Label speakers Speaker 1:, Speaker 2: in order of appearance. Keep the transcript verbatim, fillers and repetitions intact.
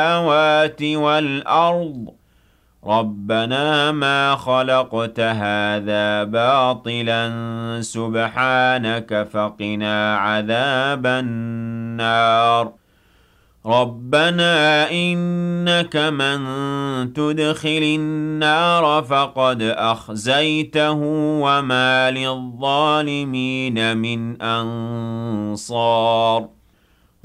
Speaker 1: السماوات والأرض ربنا ما خلقت هذا باطلا سبحانك فقنا عذاب النار ربنا إنك من تدخل النار فقد أخزيته وما للظالمين من أنصار